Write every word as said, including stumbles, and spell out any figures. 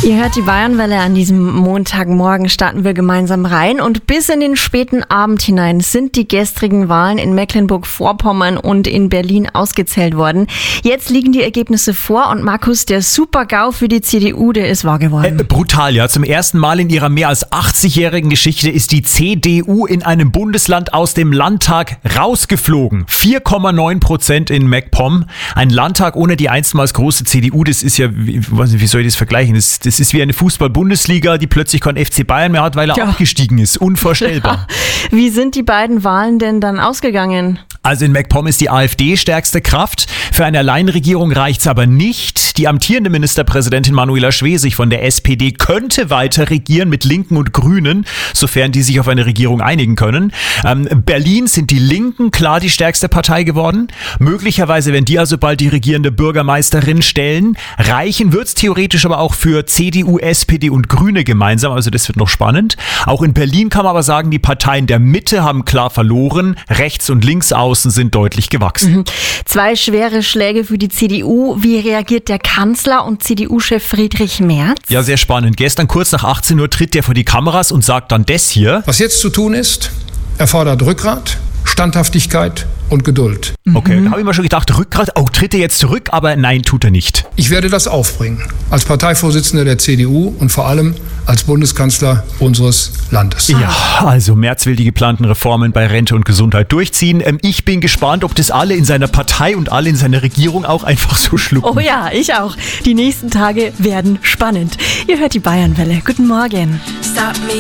Ihr hört die Bayernwelle. An diesem Montagmorgen starten wir gemeinsam rein und bis in den späten Abend hinein sind die gestrigen Wahlen in Mecklenburg-Vorpommern und in Berlin ausgezählt worden. Jetzt liegen die Ergebnisse vor und Markus, der Super-GAU für die C D U, der ist wahr geworden. Äh, brutal, ja. Zum ersten Mal in ihrer mehr als achtzigjährigen Geschichte ist die C D U in einem Bundesland aus dem Landtag rausgeflogen. vier Komma neun Prozent in MacPom. Ein Landtag ohne die einstmals große C D U, das ist ja, wie, wie soll ich das vergleichen? Das, das ist wie eine Fußball-Bundesliga, die plötzlich kein F C Bayern mehr hat, weil er ja. abgestiegen ist. Unvorstellbar. Ja. Wie sind die beiden Wahlen denn dann ausgegangen? Also in MacPom ist die AfD stärkste Kraft. Für eine Alleinregierung reicht's aber nicht. Die amtierende Ministerpräsidentin Manuela Schwesig von der S P D könnte weiter regieren mit Linken und Grünen, sofern die sich auf eine Regierung einigen können. Ähm, Berlin sind die Linken klar die stärkste Partei geworden. Möglicherweise, wenn die also bald die regierende Bürgermeisterin stellen, reichen wird's theoretisch aber auch für C D U, S P D und Grüne gemeinsam. Also das wird noch spannend. Auch in Berlin kann man aber sagen, die Parteien der Mitte haben klar verloren. Rechts und links außen sind deutlich gewachsen. Mhm. Zwei schwere Schläge für die C D U. Wie reagiert der Kanzler und C D U-Chef Friedrich Merz? Ja, sehr spannend. Gestern kurz nach achtzehn Uhr tritt er vor die Kameras und sagt dann das hier. Was jetzt zu tun ist, erfordert Rückgrat, Standhaftigkeit und Geduld. Okay, da habe ich mir schon gedacht, Rückgrat, oh, tritt er jetzt zurück, aber nein, tut er nicht. Ich werde das aufbringen, als Parteivorsitzender der C D U und vor allem als Bundeskanzler unseres Landes. Ja, also Merz will die geplanten Reformen bei Rente und Gesundheit durchziehen. Ähm, ich bin gespannt, ob das alle in seiner Partei und alle in seiner Regierung auch einfach so schlucken. Oh ja, ich auch. Die nächsten Tage werden spannend. Ihr hört die Bayernwelle. Guten Morgen.